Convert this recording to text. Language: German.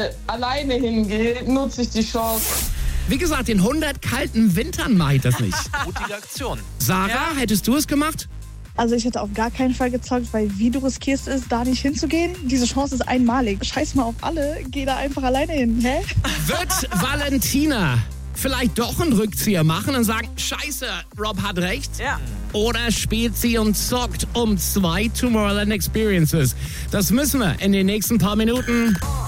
alleine hingehe, nutze ich die Chance. Wie gesagt, in 100 kalten Wintern mache ich das nicht. Mutige Aktion. Sarah, hättest du es gemacht? Also ich hätte auf gar keinen Fall gezockt, weil wie du riskierst es, da nicht hinzugehen. Diese Chance ist einmalig. Scheiß mal auf alle, geh da einfach alleine hin, hä? Wird Valentina vielleicht doch einen Rückzieher machen und sagen, scheiße, Rob hat recht? Ja. Oder spielt sie und zockt um 2 Tomorrowland Experiences? Das müssen wir in den nächsten paar Minuten